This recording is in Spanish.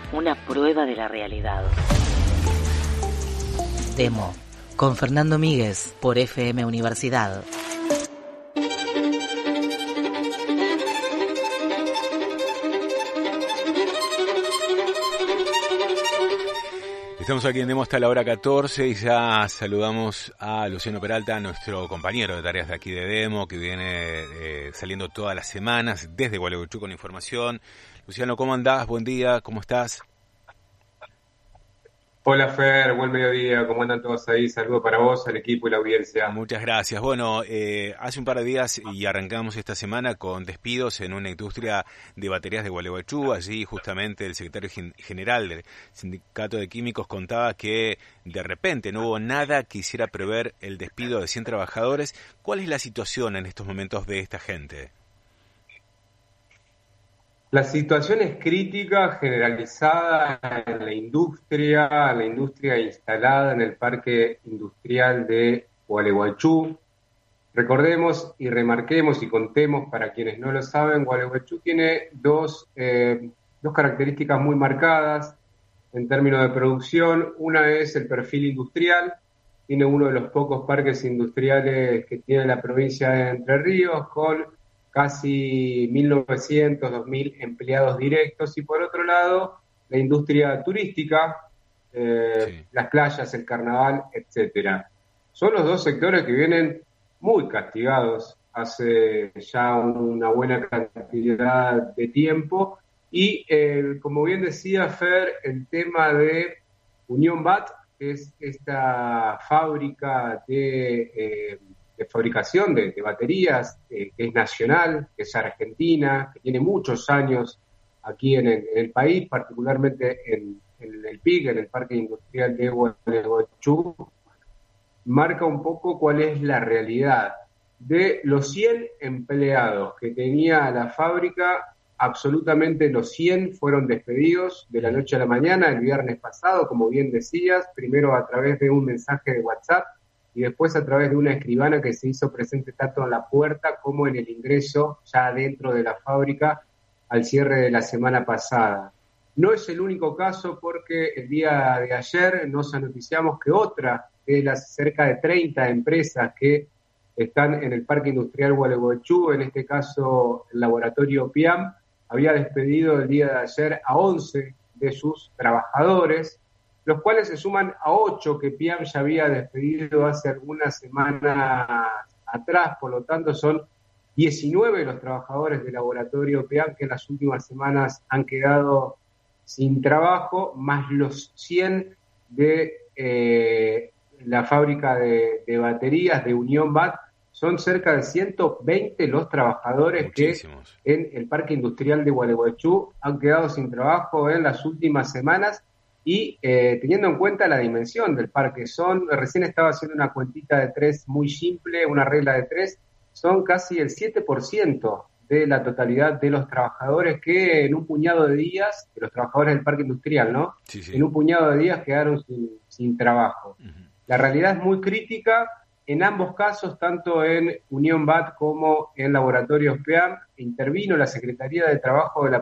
una prueba de la realidad. Demo, con Fernando Míguez, por FM Universidad. Estamos aquí en Demo hasta la hora 14 y ya saludamos a Luciano Peralta, nuestro compañero de tareas de aquí de Demo, que viene saliendo todas las semanas desde Gualeguaychú con información. Luciano, ¿cómo andás? Buen día, ¿cómo estás? Hola Fer, buen mediodía, ¿cómo andan todos ahí? Saludos para vos, al equipo y la audiencia. Muchas gracias. Bueno, hace un par de días y arrancamos esta semana con despidos en una industria de baterías de Gualeguaychú. Allí justamente el secretario general del Sindicato de Químicos contaba que de repente no hubo nada que hiciera prever el despido de 100 trabajadores. ¿Cuál es la situación en estos momentos de esta gente? La situación es crítica, generalizada en la industria instalada en el Parque Industrial de Gualeguaychú. Recordemos y remarquemos y contemos para quienes no lo saben, Gualeguaychú tiene dos características muy marcadas en términos de producción. Una es el perfil industrial, tiene uno de los pocos parques industriales que tiene la provincia de Entre Ríos, con casi 1.900, 2.000 empleados directos, y por otro lado, la industria turística, Sí. las playas, el carnaval, etcétera. Son los dos sectores que vienen muy castigados hace ya una buena cantidad de tiempo, y como bien decía Fer, el tema de Unión BAT, que es esta fábrica de fabricación de baterías, que es nacional, que es argentina, que tiene muchos años aquí en el país, particularmente en el PIC, en el Parque Industrial de Gualeguaychú, marca un poco cuál es la realidad. De los 100 empleados que tenía la fábrica, absolutamente los 100 fueron despedidos de la noche a la mañana, el viernes pasado, como bien decías, primero a través de un mensaje de WhatsApp, y después a través de una escribana que se hizo presente tanto en la puerta como en el ingreso ya dentro de la fábrica al cierre de la semana pasada. No es el único caso, porque el día de ayer nos anoticiamos que otra de las cerca de 30 empresas que están en el Parque Industrial Gualeguaychú, en este caso el laboratorio PIAM, había despedido el día de ayer a 11 de sus trabajadores, los cuales se suman a 8 que PIAM ya había despedido hace algunas semanas atrás. Por lo tanto, son 19 los trabajadores del laboratorio PIAM que en las últimas semanas han quedado sin trabajo, más los 100 de la fábrica de baterías de Unión BAT. Son cerca de 120 los trabajadores Muchísimos. Que en el Parque Industrial de Gualeguaychú han quedado sin trabajo en las últimas semanas. Y teniendo en cuenta la dimensión del parque, recién estaba haciendo una cuentita de 3 muy simple, una regla de 3, son casi el 7% de la totalidad de los trabajadores que en un puñado de días, de los trabajadores del parque industrial, ¿no? Sí. En un puñado de días quedaron sin trabajo. Uh-huh. La realidad es muy crítica en ambos casos, tanto en Unión BAT como en Laboratorios PEAM. Intervino la Secretaría de Trabajo de la